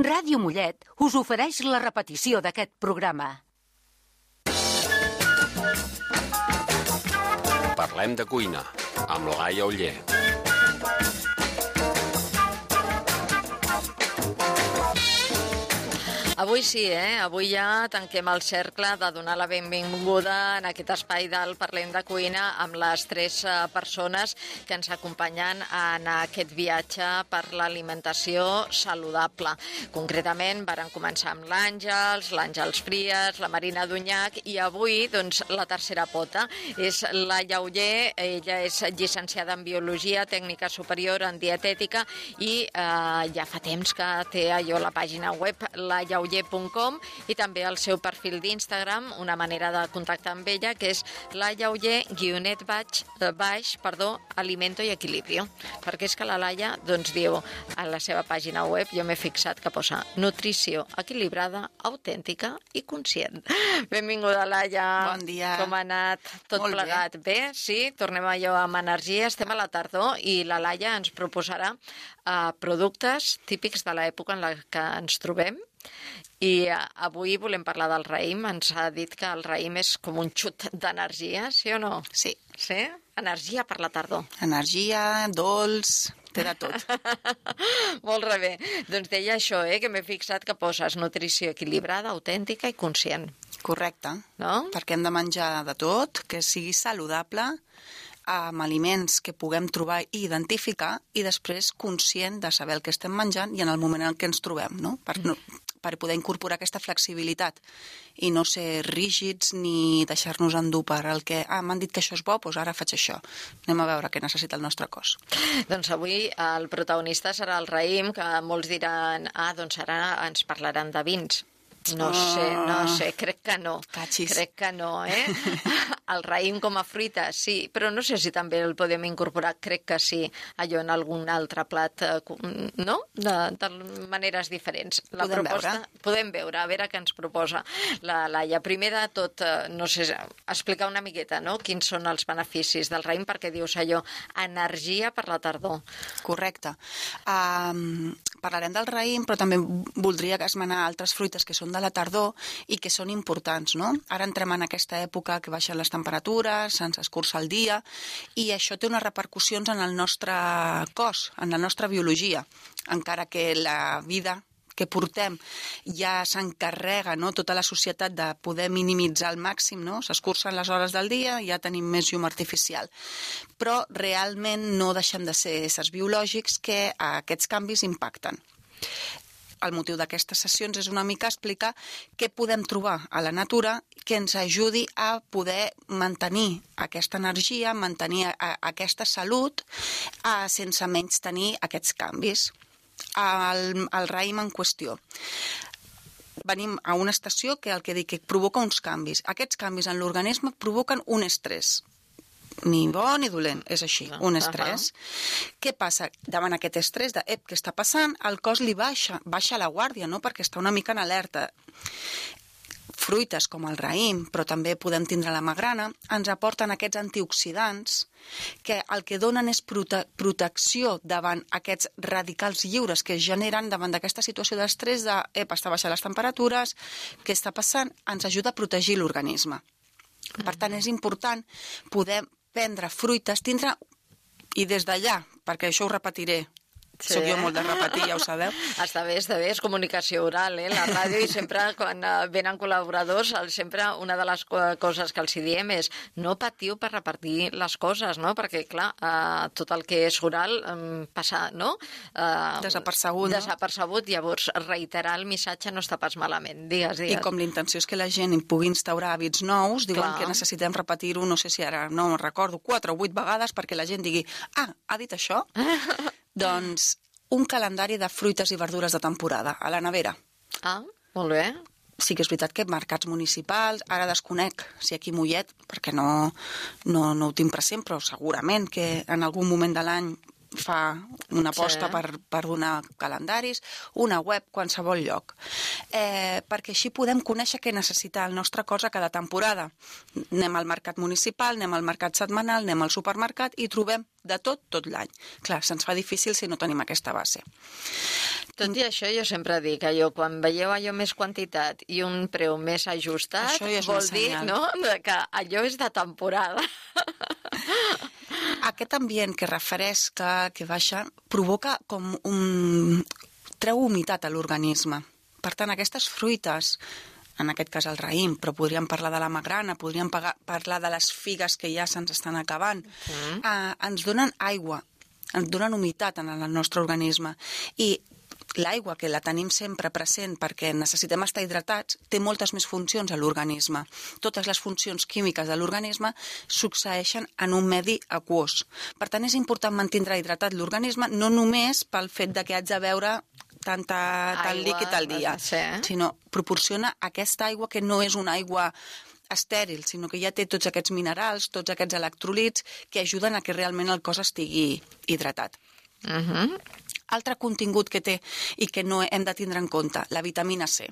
Ràdio Mollet us ofereix la repetició d'aquest programa. Parlem de cuina, amb Laia Oller. Avui sí, Avui ja tanquem el cercle de donar la benvinguda en aquest espai del Parlem de Cuina amb les 3 persones que ens acompanyen en aquest viatge per l'alimentació saludable. Concretament, varen començar amb l'Àngels Fries, la Marina Dunyac i avui, doncs, la tercera pota és Laia Oller. Ella és llicenciada en Biologia, tècnica superior en dietètica i ja fa temps que té allò la pàgina web laiaoller.com i també el seu perfil d'Instagram, una manera de contactar amb ella, que és Laia Oller Alimento i Equilibrio. Perquè és que la Laia, doncs, diu a la seva pàgina web, jo m'he fixat que posa nutrició equilibrada, autèntica i conscient. Benvinguda, Laia. Bon dia. Com ha anat tot molt plegat? Bé, sí? Tornem allò amb energia. Estem a la tardor i la Laia ens proposarà productes típics de l'època en la que ens trobem. I avui volem parlar del raïm. Ens ha dit que el raïm és com un xut d'energia, sí o no? Sí. Sí? Energia per la tardor. Energia, dolç, té de tot. Molt bé. Doncs deia això, que m'he fixat que poses nutrició equilibrada, autèntica i conscient. Correcte. No? Perquè hem de menjar de tot, que sigui saludable, amb aliments que puguem trobar i identificar i després conscient de saber el que estem menjant i en el moment en què ens trobem, no? Per poder incorporar aquesta flexibilitat i no ser rígids ni deixar-nos endur per el que m'han dit que això és bo, doncs ara faig això. Anem a veure què necessita el nostre cos. Doncs avui el protagonista serà el raïm, que molts diran, doncs ara ens parlaran de vins. No sé, crec que no. Cachis. Crec que no, El raïm com a fruita, sí, però no sé si també el podem incorporar, crec que sí, allò en algun altre plat, no? De maneres diferents. Podem veure, a veure què ens proposa la Laia. Primer de tot, no sé, explicar una miqueta, no?, quins són els beneficis del raïm, perquè dius allò, energia per la tardor. Correcte. Parlarem del raïm, però també voldria esmenar altres fruites que són de la tardor i que són importants, no? Ara entrem en aquesta època que baixen les temperatures, se'ns escurça el dia i això té unes repercussions en el nostre cos, en la nostra biologia, encara que la vida que portem ja s'encarrega, no?, tota la societat de poder minimitzar al màxim, no? S'escurcen les hores del dia, ja tenim més llum artificial. Però realment no deixem de ser éssers biològics que aquests canvis impacten. El motiu d'aquestes sessions és una mica explicar què podem trobar a la natura que ens ajudi a poder mantenir aquesta energia, mantenir aquesta salut sense menys tenir aquests canvis. El raïm en qüestió. Venim a una estació que el que dic que provoca uns canvis. Aquests canvis en l'organisme provoquen un estrès. Ni bo ni dolent, és així, un estrès. Què passa? Davant aquest estrès de què està passant, el cos li baixa la guàrdia, no?, perquè està una mica en alerta. Fruites com el raïm, però també podem tindre la magrana, ens aporten aquests antioxidants que el que donen és protecció davant aquests radicals lliures que es generen davant d'aquesta situació d'estrès de, està baixant les temperatures, què està passant? Ens ajuda a protegir l'organisme. Per tant, és important poder prendre fruites, i des d'allà, perquè això ho repetiré, soc jo molt de repetir, ja ho sabeu. Està bé, és comunicació oral, la ràdio, i sempre quan venen col·laboradors, sempre una de les coses que els diem és no patiu per repartir les coses, no? Perquè, clar, tot el que és oral passa, no? Desapercebut, no? Desapercebut, llavors reiterar el missatge no està pas malament, digues. I com la intenció és que la gent pugui instaurar hàbits nous, diuen que necessitem repetir-ho, no sé si ara no recordo, 4 o 8 vegades perquè la gent digui, ha dit això? Doncs un calendari de fruites i verdures de temporada a la nevera. Molt bé. Sí que és veritat que mercats municipals, ara desconec si aquí a Mollet, perquè no ho tinc present, però segurament que en algun moment de l'any fa una aposta per donar calendaris, una web, qualsevol lloc. Perquè així podem conèixer què necessita el nostre cos a cada temporada. Anem al mercat municipal, anem al mercat setmanal, anem al supermercat i trobem de tot l'any. Clar, se'ns fa difícil si no tenim aquesta base. Tot i això, jo sempre dic que quan veieu allò més quantitat i un preu més ajustat, ja vol dir, no?, que allò és de temporada. Aquest ambient que refresca, que baixa, provoca com treu humitat a l'organisme. Per tant, aquestes fruites, en aquest cas el raïm, però podríem parlar de la magrana, podríem parlar de les figues que ja se'ns estan acabant, ens donen aigua, ens donen humitat en el nostre organisme. I l'aigua, que la tenim sempre present perquè necessitem estar hidratats, té moltes més funcions a l'organisme. Totes les funcions químiques de l'organisme succeeixen en un medi aquós. Per tant, és important mantenir hidratat l'organisme, no només pel fet de que haig de beure tant líquid al dia, sinó proporciona aquesta aigua que no és una aigua estèril, sinó que ja té tots aquests minerals, tots aquests electrolits que ajuden a que realment el cos estigui hidratat. Altre contingut que té i que no hem de tindre en compte, la vitamina C.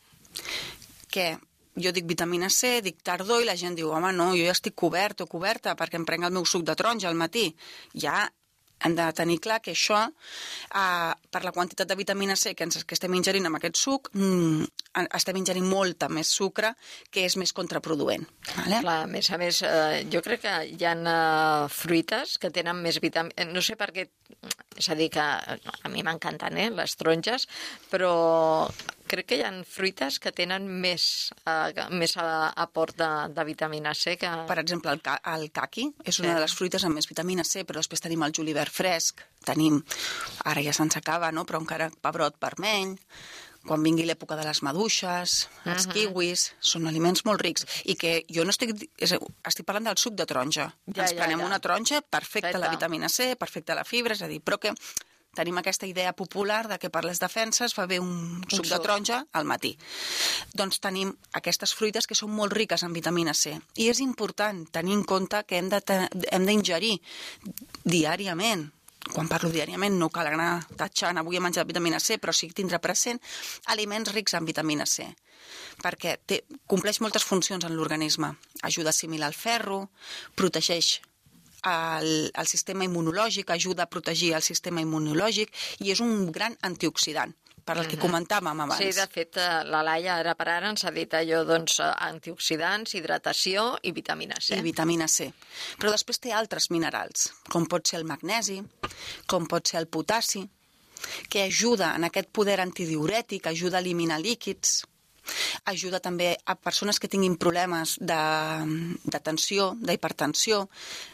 Que jo dic vitamina C, dic tardor, i la gent diu, home, no, jo ja estic cobert o coberta perquè em prenc el meu suc de taronja al matí. Ja hem de tenir clar que això, per la quantitat de vitamina C que estem ingerint amb aquest suc, estem ingerint molta més sucre, que és més contraproduent. Vale? Clar, a més, jo crec que hi ha fruites que tenen més vitamina... No sé per què... És a dir, que a mi m'encanten, les taronges, però crec que hi ha fruites que tenen més aport de vitamina C que... Per exemple, el caqui és una de les fruites amb més vitamina C, però després tenim el julivert fresc, tenim, ara ja se'ns acaba, no?, però encara pebrot vermell, quan vingui l'època de les maduixes, els kiwis, són aliments molt rics, i que jo no estic parlant del suc de taronja. Ens prenem una taronja, perfecta la vitamina C, perfecta la fibra, és a dir, però que tenim aquesta idea popular de que per les defenses fa bé un suc de taronja al matí. Doncs tenim aquestes fruites que són molt riques en vitamina C. I és important tenir en compte que hem d'ingerir diàriament. Quan parlo diàriament no cal anar tatxant, avui he menjat vitamina C, però sí tindrà present aliments rics en vitamina C, perquè compleix moltes funcions en l'organisme. Ajuda a assimilar el ferro, protegeix el sistema immunològic, ajuda a protegir el sistema immunològic i és un gran antioxidant, per el que comentàvem abans. Sí, de fet, la Laia ara per ara ens ha dit allò, doncs, antioxidants, hidratació i vitamina C. I vitamina C. Però després té altres minerals, com pot ser el magnesi, com pot ser el potassi, que ajuda en aquest poder antidiurètic, ajuda a eliminar líquids, ajuda també a persones que tinguin problemes de tensió, d'hipertensió.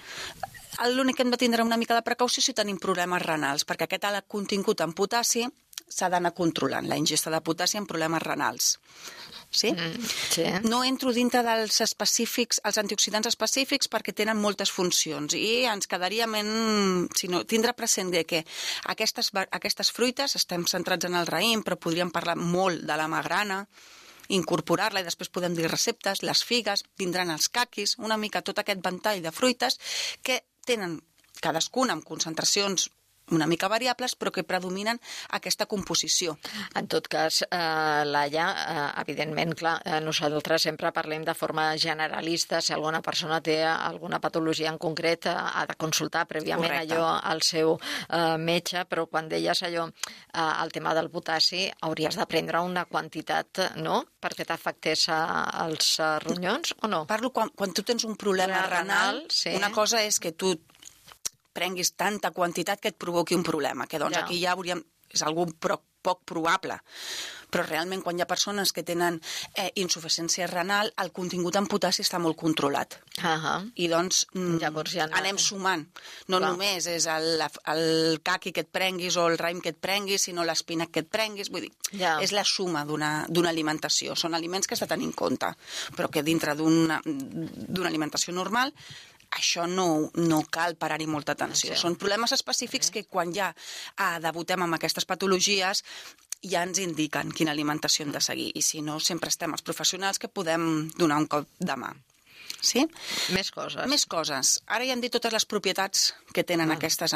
L'únic que hem de tindre una mica de precaució si tenim problemes renals, perquè aquest alt contingut en potassi s'ha d'anar controlant, la ingesta de potassi en problemes renals. Sí? Sí. No entro dintre dels específics, els antioxidants específics, perquè tenen moltes funcions i ens quedaria tindre present que aquestes fruites, estem centrats en el raïm, però podríem parlar molt de la magrana, incorporar-la i després podem dir receptes, les figues, vindran els caquis, una mica tot aquest ventall de fruites que tenen cadascuna amb concentracions una mica variables, però que predominen aquesta composició. En tot cas, Laia, evidentment, clar, nosaltres sempre parlem de forma generalista. Si alguna persona té alguna patologia en concret, ha de consultar prèviament allò al seu metge, però quan deies allò, el tema del potassi, hauries de prendre una quantitat, no?, perquè t'afectés els ronyons, o no? Parlo quan tu tens un problema renal, sí. Una cosa és que tu prenguis tanta quantitat que et provoqui un problema, que doncs aquí ja és algú poc probable. Però realment quan hi ha persones que tenen insuficiència renal, el contingut en potassi està molt controlat. I doncs anem sumant. No només és el caqui que et prenguis o el raïm que et prenguis, sinó l'espinac que et prenguis. Vull dir, és la suma d'una alimentació. Són aliments que s'ha de tenir en compte, però que dintre d'una alimentació normal això no cal parar-hi molta atenció. Són problemes específics que quan ja debutem amb aquestes patologies ja ens indiquen quina alimentació hem de seguir. I si no, sempre estem els professionals que podem donar un cop de mà. Sí? Més coses. Més coses. Ara ja hem dit totes les propietats que tenen aquestes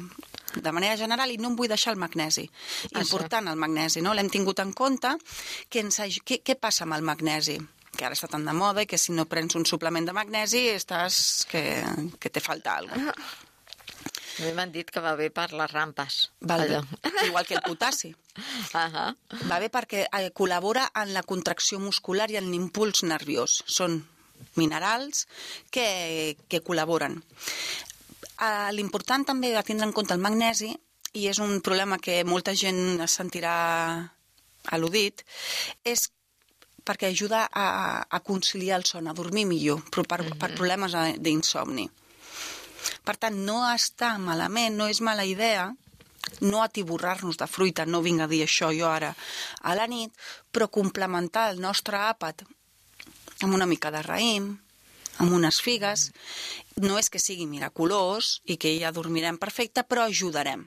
de manera general i no em vull deixar el magnesi. Important el magnesi, no? L'hem tingut en compte. Què passa amb el magnesi? Que ara està tan de moda i que si no prens un suplement de magnesi estàs que te falta alguna cosa. A mi m'han dit que va bé per les rampes. Val bé. Igual que el potassi. Va bé perquè col·labora en la contracció muscular i en l'impuls nerviós. Són minerals que col·laboren. L'important també de tindre en compte el magnesi, i és un problema que molta gent es sentirà al·ludit, és perquè ajuda a conciliar el son, a dormir millor, per problemes d'insomni. Per tant, no està malament, no és mala idea no atiborrar-nos de fruita, no vinc a dir això jo ara a la nit, però complementar el nostre àpat amb una mica de raïm, amb unes figues. No és que sigui miraculós i que ja dormirem perfecte, però ajudarem.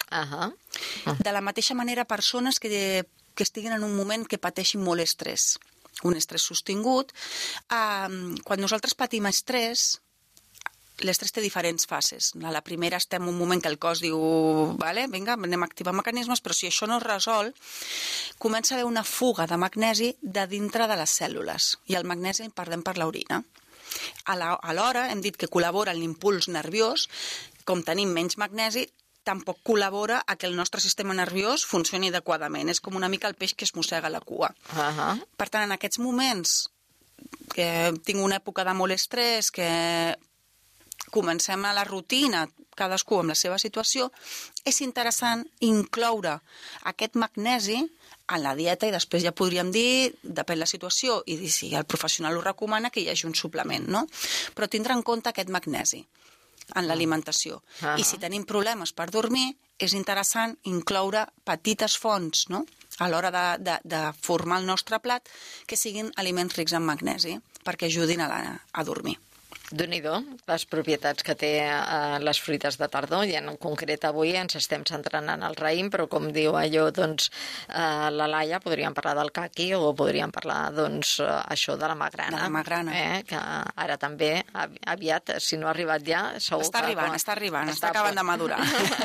De la mateixa manera, persones que estiguin en un moment que pateixin molt estrès, un estrès sostingut. Quan nosaltres patim estrès, l'estrès té diferents fases. A la primera estem en un moment que el cos diu vale, vinga, anem a activar mecanismes, però si això no es resol, comença a haver una fuga de magnesi de dintre de les cèl·lules, i el magnesi el perdem per l'orina. Alhora, hem dit que col·labora en l'impuls nerviós. Com tenim menys magnesi, tampoc col·labora a que el nostre sistema nerviós funcioni adequadament. És com una mica el peix que es mossega la cua. Per tant, en aquests moments que tinc una època de molt estrès, que comencem a la rutina, cadascú amb la seva situació, és interessant incloure aquest magnesi en la dieta, i després ja podríem dir, depèn de la situació, i dir si el professional ho recomana, que hi hagi un suplement, no? Però tindre en compte aquest magnesi en l'alimentació. I si tenim problemes per dormir, és interessant incloure petites fonts, no?, a l'hora de formar el nostre plat, que siguin aliments rics en magnesi, perquè ajudin a dormir. Déu-n'hi-do, les propietats que té les fruites de tardor, i en concret avui ens estem centrant en el raïm, però com diu allò, doncs, la Laia, podríem parlar del caqui o podríem parlar, doncs, això de la magrana. De la magrana. Que ara també, aviat, si no ha arribat ja, segur està arribant, està acabant de madurar.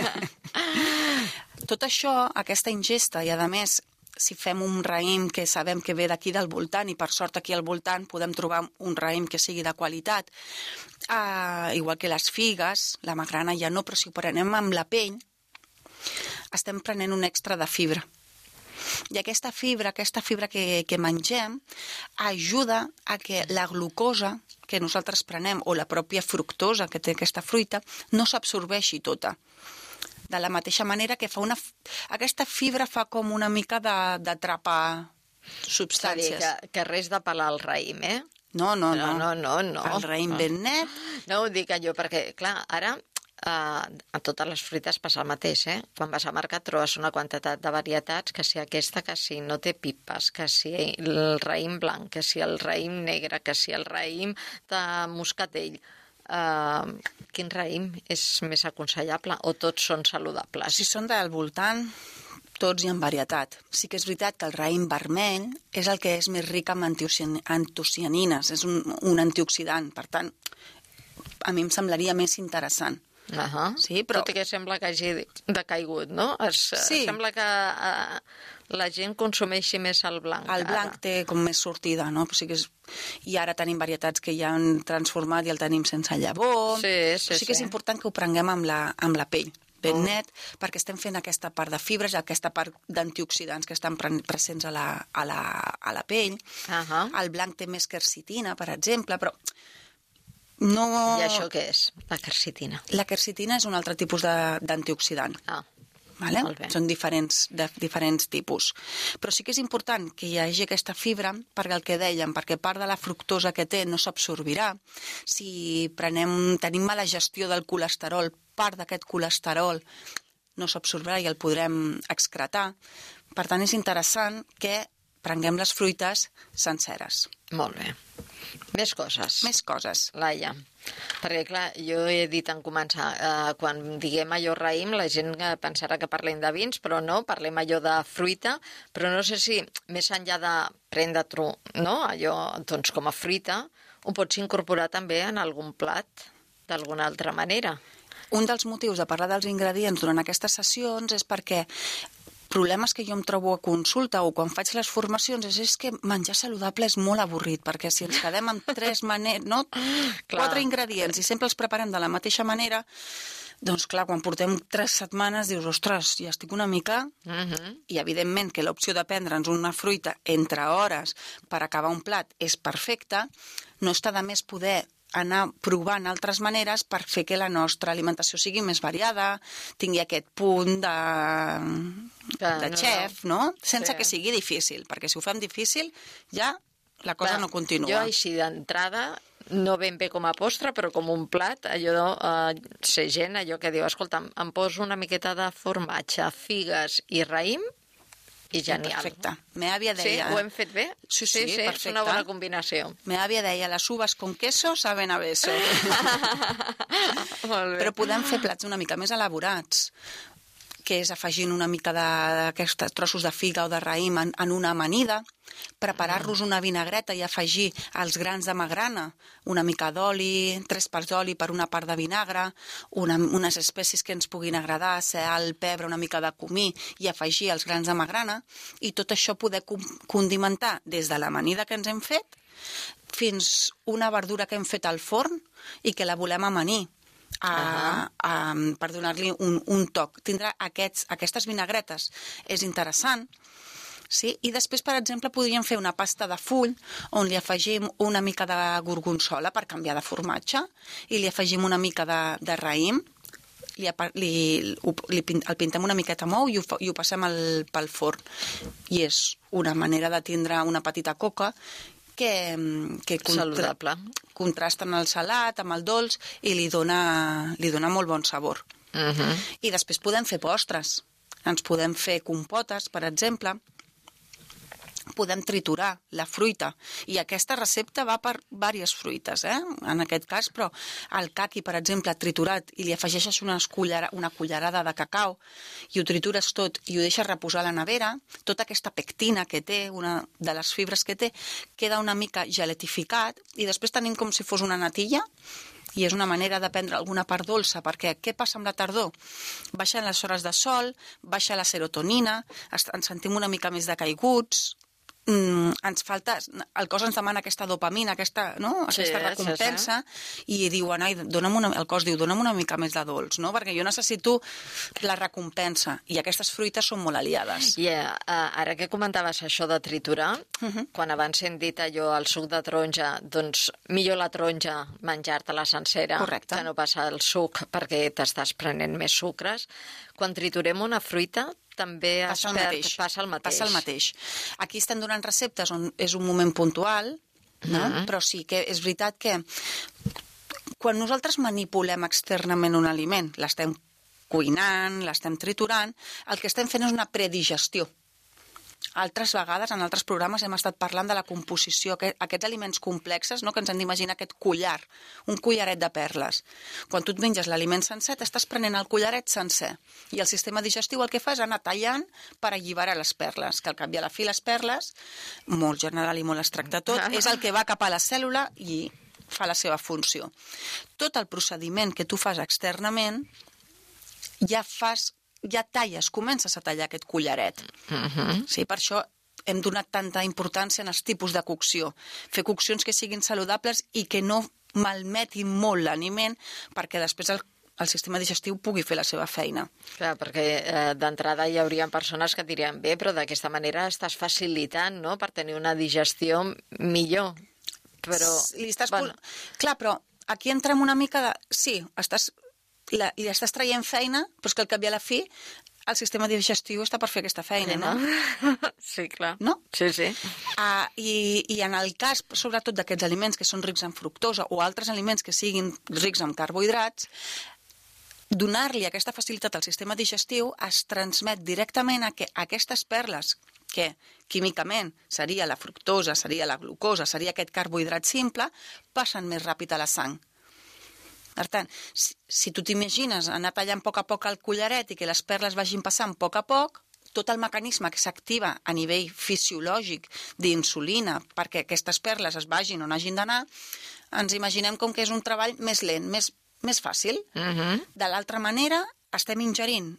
Tot això, aquesta ingesta, i a més, si fem un raïm que sabem que ve d'aquí del voltant, i per sort aquí al voltant podem trobar un raïm que sigui de qualitat, igual que les figues, la magrana ja no, però si ho prenem amb la pell, estem prenent un extra de fibra. I aquesta fibra que mengem, ajuda a que la glucosa que nosaltres prenem, o la pròpia fructosa que té aquesta fruita, no s'absorbeixi tota. De la mateixa manera que aquesta fibra fa com una mica d'atrapar substàncies. És a dir, que res de pelar el raïm, eh? No. El raïm ben net. No ho dic jo, perquè, clar, ara a totes les fruites passa el mateix, eh? Quan vas al mercat trobes una quantitat de varietats, que si aquesta, que si no té pipes, que si el raïm blanc, que si el raïm negre, que si el raïm de moscatell. Quin raïm és més aconsellable, o tots són saludables? Si són del voltant, tots hi ha varietat. Sí que és veritat que el raïm vermell és el que és més ric en antocianines, és un antioxidant, per tant, a mi em semblaria més interessant. Sí, però... Tot i que sembla que hagi decaigut, no? Sí. Sembla que la gent consumeixi més el blanc. El blanc té com més sortida, no? O sigui que i ara tenim varietats que ja han transformat i el tenim sense llavor. Sí que és important que ho prenguem amb la pell, ben net, perquè estem fent aquesta part de fibres, aquesta part d'antioxidants que estan presents a la pell. El blanc té més quercetina, per exemple, però... No... I això què és, la quercetina? La quercetina és un altre tipus d'antioxidant. Vale? Són de diferents tipus. Però sí que és important que hi hagi aquesta fibra, perquè el que dèiem, perquè part de la fructosa que té no s'absorbirà. Si tenim mala gestió del colesterol, part d'aquest colesterol no s'absorbirà i el podrem excretar. Per tant, és interessant que prenguem les fruites senceres. Molt bé. Més coses. Laia, perquè clar, jo he dit en començar, quan diguem allò raïm, la gent pensarà que parlem de vins, però no, parlem allò de fruita, però no sé si més enllà de prendre-t'ho, no, allò, doncs com a fruita, ho pots incorporar també en algun plat, d'alguna altra manera. Un dels motius de parlar dels ingredients durant aquestes sessions és perquè problemes que jo em trobo a consulta o quan faig les formacions és que menjar saludable és molt avorrit, perquè si ens quedem amb 3 maneres, no? 4 ingredients i sempre els preparem de la mateixa manera, doncs clar, quan portem 3 setmanes dius, ostres, ja estic una mica... I evidentment que l'opció de prendre'ns una fruita entre hores per acabar un plat és perfecta, no està de més poder anar provant altres maneres per fer que la nostra alimentació sigui més variada, tingui aquest punt de xef, no? Sense que sigui difícil, perquè si ho fem difícil ja la cosa no continua. Jo així d'entrada, no ben bé com a postre, però com un plat, allò sé gent, allò que diu, escolta, em poso una miqueta de formatge, figues i raïm, i genial. Perfecte. Me àvia deia... Sí, ho hem fet bé? Sí, perfecte. És una bona combinació. Me àvia deia, les uvas con queso saben a beso. Molt bé. Però podem fer plats una mica més elaborats, que és afegint una mica d'aquests trossos de figa o de raïm en una amanida, preparar-los una vinagreta i afegir els grans de magrana, una mica d'oli, 3 parts d'oli per una part de vinagre, unes espècies que ens puguin agradar, sal, pebre, una mica de comí, i afegir els grans de magrana, i tot això poder condimentar des de l'amanida que ens hem fet fins una verdura que hem fet al forn i que la volem amanir. Per donar-li un toc. Tindrà aquestes vinagretes. És interessant. Sí? I després, per exemple, podríem fer una pasta de full on li afegim una mica de gorgonzola per canviar de formatge i li afegim una mica de raïm, el pintem una miqueta amb ou i ho passem pel forn. I és una manera de tindre una petita coca que saludable. Contrasta amb el salat, amb el dolç, i li dona molt bon sabor. I després podem fer postres. Ens podem fer compotes, per exemple. Podem triturar la fruita. I aquesta recepta va per diverses fruites, en aquest cas, però el caqui, per exemple, triturat, i li afegeixes una cullerada de cacau, i ho tritures tot i ho deixes reposar a la nevera, tota aquesta pectina que té, una de les fibres que té, queda una mica geletificat, i després tenim com si fos una natilla, i és una manera de prendre alguna part dolça, perquè què passa amb la tardor? Baixen les hores de sol, baixa la serotonina, ens sentim una mica més decaiguts, ens falta, el cos ens demana aquesta dopamina, aquesta recompensa, i diuen, el cos diu, dona'm una mica més de dolç, no? Perquè jo necessito la recompensa, i aquestes fruites són molt aliades. Ara que comentaves això de triturar, quan abans hem dit allò, el suc de taronja, doncs millor la taronja menjar-te-la sencera, correcte, que no passa el suc perquè t'estàs prenent més sucres. Quan triturem una fruita, també passa el mateix. Aquí estem donant receptes on és un moment puntual, no? Però sí que és veritat que quan nosaltres manipulem externament un aliment, l'estem cuinant, l'estem triturant, el que estem fent és una predigestió. Altres vegades, en altres programes, hem estat parlant de la composició, aquests aliments complexes, no? Que ens hem d'imaginar aquest collar, un collaret de perles. Quan tu et menges l'aliment sencer, t'estàs prenent el collaret sencer. I el sistema digestiu el que fa és anar tallant per alliberar les perles, que al cap i a la fi les perles, molt general i molt abstracte tot, és el que va cap a la cèl·lula i fa la seva funció. Tot el procediment que tu fas externament ja talles, comences a tallar aquest collaret. Sí, per això hem donat tanta importància en els tipus de cocció. Fer coccions que siguin saludables i que no malmetin molt l'aliment perquè després el sistema digestiu pugui fer la seva feina. Clar, perquè d'entrada hi hauria persones que dirien bé, però d'aquesta manera estàs facilitant, no?, per tenir una digestió millor. Però... Clar, però aquí entrem una mica de... Sí, li estàs traient feina, però és que al cap i a la fi el sistema digestiu està per fer aquesta feina, no? Sí, clar. No? Sí, sí. I en el cas, sobretot, d'aquests aliments que són rics en fructosa o altres aliments que siguin rics en carbohidrats, donar-li aquesta facilitat al sistema digestiu es transmet directament a que aquestes perles, que químicament seria la fructosa, seria la glucosa, seria aquest carbohidrat simple, passen més ràpid a la sang. Per tant, si tu t'imagines anar tallant a poc el collaret i que les perles vagin passant a poc, tot el mecanisme que s'activa a nivell fisiològic d'insulina perquè aquestes perles es vagin on hagin d'anar, ens imaginem com que és un treball més lent, més fàcil. De l'altra manera, estem ingerint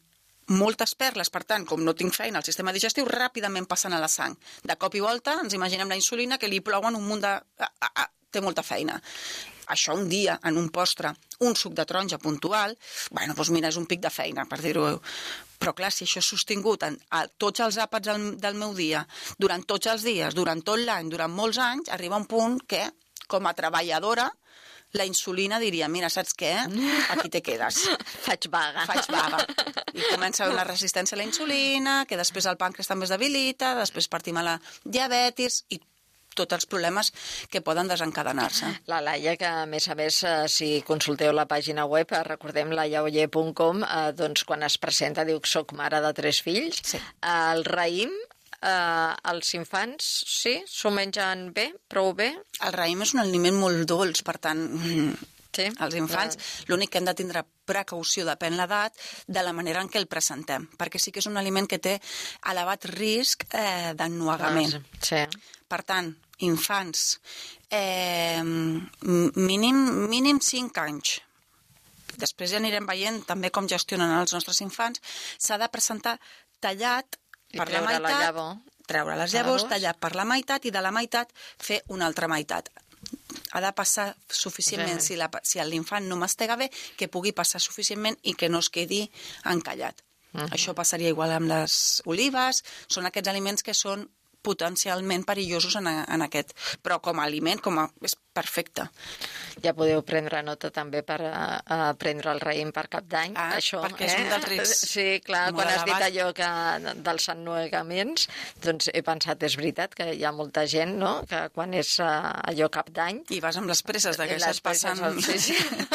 moltes perles, per tant, com no tinc feina al sistema digestiu, ràpidament passen a la sang. De cop i volta ens imaginem la insulina que li plouen un munt de... té molta feina. Això un dia, en un postre, un suc de taronja puntual, bueno, doncs mira, és un pic de feina, per dir-ho. Però clar, si això és sostingut a tots els àpats del meu dia, durant tots els dies, durant tot l'any, durant molts anys, arriba un punt que, com a treballadora, la insulina diria, mira, saps què? Aquí te quedes. Faig vaga. I comença a haver una resistència a la insulina, que després el pàncreas també es debilita, després partim a la diabetis i tots els problemes que poden desencadenar-se. La Laia, que a més, si consulteu la pàgina web, recordem laiaoller.com, doncs quan es presenta diu que soc mare de 3 fills. Sí. El raïm, els infants, sí, s'ho mengen bé, prou bé? El raïm és un aliment molt dolç, per tant, sí, els infants, l'únic que hem de tindre precaució, depèn l'edat, de la manera en què el presentem, perquè sí que és un aliment que té elevat risc d'ennuegament. Sí. Per tant, infants, mínim 5 anys. Després ja anirem veient també com gestionen els nostres infants. S'ha de presentar tallat per la meitat, treure les llavors, tallat per la meitat i de la meitat fer una altra meitat. Ha de passar suficientment, si l'infant no mastega bé, que pugui passar suficientment i que no es quedi encallat. Això passaria igual amb les olives, són aquests aliments que són potencialment perillosos en aquest, però com a aliment és perfecte. Ja podeu prendre nota també per prendre el raïm per Cap d'Any. Això, perquè és un dels riscs. Sí, clar, quan has dit allò dels ennuegaments, doncs he pensat, és veritat, que hi ha molta gent, no?, que quan és allò Cap d'Any... I vas amb les presses d'aquestes passen... Sí.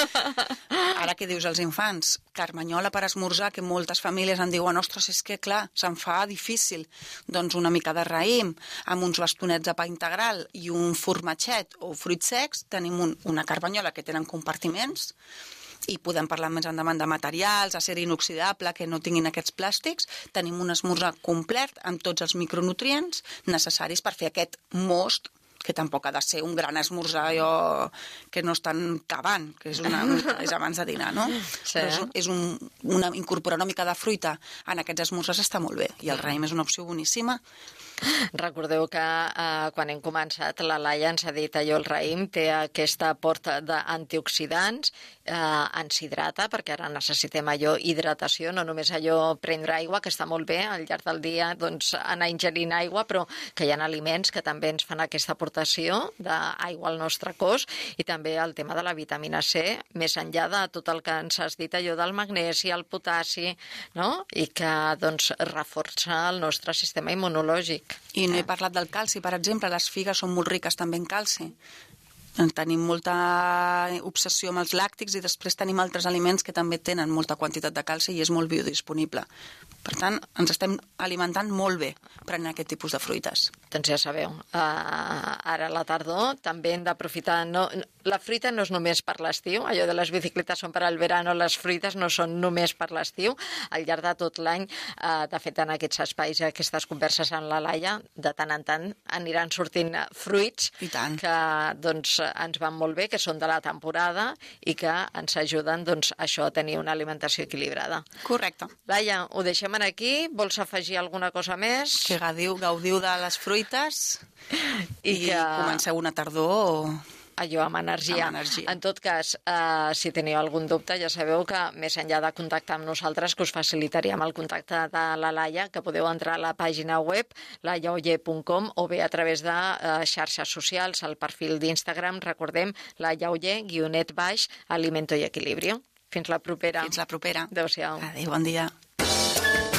Ara que dius als infants, carmanyola per esmorzar, que moltes famílies en diuen, ostres, és que clar, se'n fa difícil. Doncs una mica de raïm, amb uns bastonets de pa integral i un formatget o fruits secs, tenim una carmanyola que tenen compartiments i podem parlar més endavant de materials, acer inoxidable, que no tinguin aquests plàstics. Tenim un esmorzar complet amb tots els micronutrients necessaris per fer aquest most, que tampoc ha de ser un gran esmorzar que no estan cavant, que és abans de dinar, no? Sí. Però incorporar una mica de fruita en aquests esmorzars està molt bé, i el raïm és una opció boníssima. Recordeu que quan hem començat, la Laia ens ha dit allò, el raïm té aquesta porta d'antioxidants, ens hidrata, perquè ara necessitem allò hidratació, no només allò prendre aigua, que està molt bé al llarg del dia, doncs anar ingerint aigua, però que hi ha aliments que també ens fan aquesta aportació d'aigua al nostre cos, i també el tema de la vitamina C, més enllà de tot el que ens has dit allò del magnesi, el potassi, no?, i que doncs reforça el nostre sistema immunològic. I no he parlat del calci, per exemple, les figues són molt riques també en calci. Tenim molta obsessió amb els làctics i després tenim altres aliments que també tenen molta quantitat de calci i és molt biodisponible. Per tant, ens estem alimentant molt bé prenent aquest tipus de fruites. Doncs ja sabeu, ara a la tardor també hem d'aprofitar... La fruita no és només per l'estiu, allò de les bicicletes són per al verano, les fruites no són només per l'estiu. Al llarg de tot l'any, de fet, en aquests espais i aquestes converses amb la Laia, de tant en tant aniran sortint fruits que doncs, ens van molt bé, que són de la temporada i que ens ajuden doncs, això a tenir una alimentació equilibrada. Correcte. Laia, ho deixem aquí. Vols afegir alguna cosa més? Que gaudiu de les fruites i comenceu una tardor... Allò, amb energia. En tot cas, si teniu algun dubte, ja sabeu que més enllà de contactar amb nosaltres, que us facilitaríem el contacte de la Laia, que podeu entrar a la pàgina web, laiaoller.com, o bé a través de xarxes socials, al perfil d'Instagram, recordem, laiaoller, _, Alimento y Equilibrio. Fins la propera. Fins la propera. Adéu-siau. Adéu, bon dia.